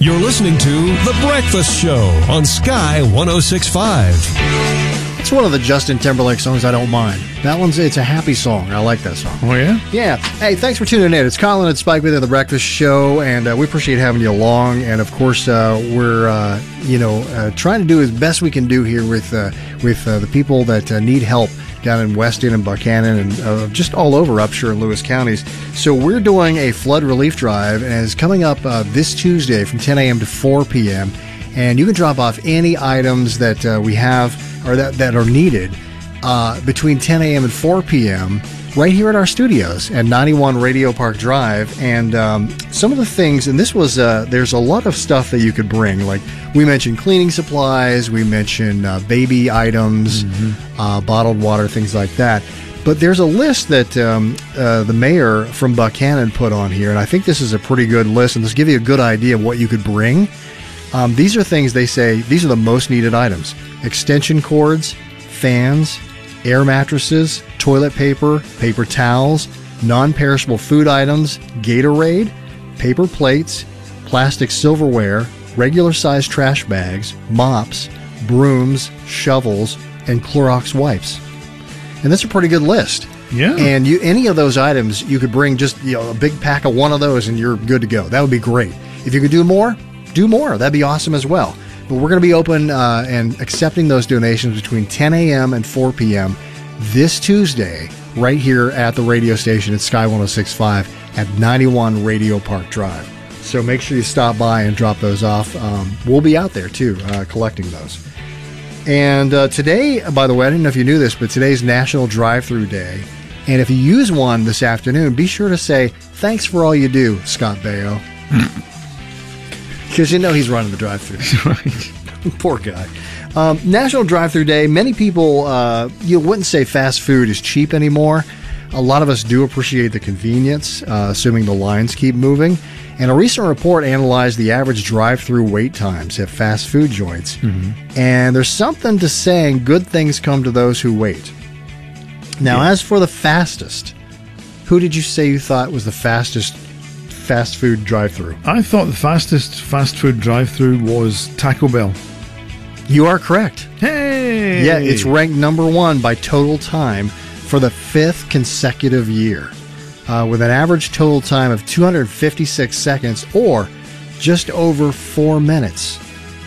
You're listening to The Breakfast Show on Sky 106.5. It's one of the Justin Timberlake songs I don't mind. That one's, it's a happy song. I like that song. Oh, yeah? Yeah. Hey, thanks for tuning in. It's Colin and Spike with The Breakfast Show, and we appreciate having you along. And, of course, we're, trying to do as best we can do here with the people that need help down in Weston and Buchanan and just all over Upshur and Lewis counties. So we're doing a flood relief drive, and it's coming up this Tuesday from 10 a.m. to 4 p.m., and you can drop off any items that we have or that are needed between 10 a.m. and 4 p.m. right here at our studios at 91 Radio Park Drive. And some of the things, and this was, there's a lot of stuff that you could bring. Like we mentioned cleaning supplies, we mentioned baby items, bottled water, things like that. But there's a list that the mayor from Buchanan put on here, and I think this is a pretty good list, and this will give you a good idea of what you could bring. These are things they say, these are the most needed items. Extension cords, fans, air mattresses, toilet paper, paper towels, non-perishable food items, Gatorade, paper plates, plastic silverware, regular-sized trash bags, mops, brooms, shovels, and Clorox wipes. And that's a pretty good list. Yeah. And any of those items, you could bring just a big pack of one of those and you're good to go. That would be great. If you could do more, do more. That'd be awesome as well. But we're going to be open and accepting those donations between 10 a.m. and 4 p.m. this Tuesday right here at the radio station at Sky 106.5 at 91 Radio Park Drive. So make sure you stop by and drop those off. We'll be out there, too, collecting those. And today, by the way, I didn't know if you knew this, but today's National Drive-Thru Day. And if you use one this afternoon, be sure to say, thanks for all you do, Scott Baio. Because you know he's running the drive-thru. Right. Poor guy. National Drive-Thru Day. Many people, you wouldn't say fast food is cheap anymore. A lot of us do appreciate the convenience, assuming the lines keep moving. And a recent report analyzed the average drive-thru wait times at fast food joints. And there's something to saying good things come to those who wait. Now, as for the fastest, who did you say you thought was the fastest fast food drive-thru? I thought the fastest fast food drive-thru was Taco Bell. You are correct. Hey! Yeah, it's ranked number one by total time for the 5th consecutive year, with an average total time of 256 seconds or just over 4 minutes.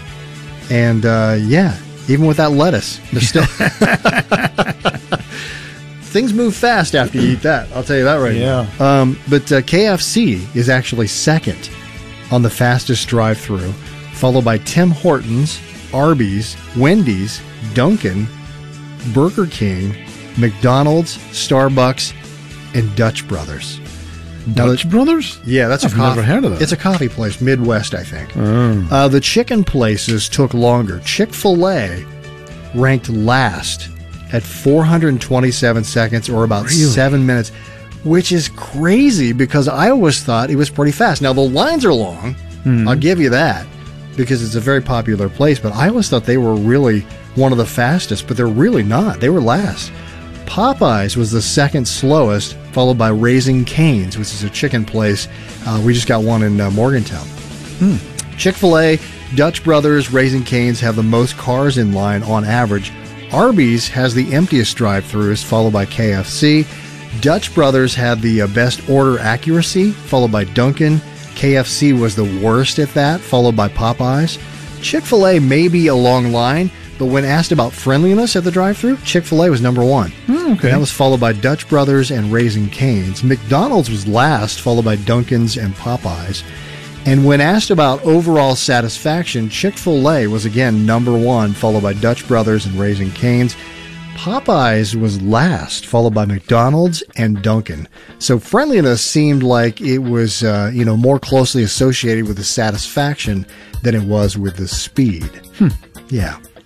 And even with that lettuce, there's still things move fast after you eat that. I'll tell you that right now. But KFC is actually second on the fastest drive-thru, followed by Tim Hortons, Arby's, Wendy's, Dunkin', Burger King, McDonald's, Starbucks, and Dutch Brothers. Dutch Brothers? Yeah, that's I've never heard of that. It's a coffee place, Midwest, I think. The chicken places took longer. Chick-fil-A ranked last at 427 seconds, or about 7 minutes, which is crazy because I always thought it was pretty fast. Now, the lines are long. I'll give you that because it's a very popular place, but I always thought they were really one of the fastest, but they're really not. They were last. Popeyes was the second slowest, followed by Raising Cane's, which is a chicken place. We just got one in Morgantown. Chick-fil-A, Dutch Brothers, Raising Cane's have the most cars in line on average. Arby's has the emptiest drive-thrus, followed by KFC. Dutch Brothers had the best order accuracy, followed by Dunkin'. KFC was the worst at that, followed by Popeyes. Chick-fil-A may be a long line, but when asked about friendliness at the drive-thru, Chick-fil-A was number one. Okay. That was followed by Dutch Brothers and Raising Cane's. McDonald's was last, followed by Dunkin's and Popeyes. And when asked about overall satisfaction, Chick-fil-A was again number one, followed by Dutch Brothers and Raising Cane's. Popeyes was last, followed by McDonald's and Dunkin'. So friendliness seemed like it was, more closely associated with the satisfaction than it was with the speed. Yeah.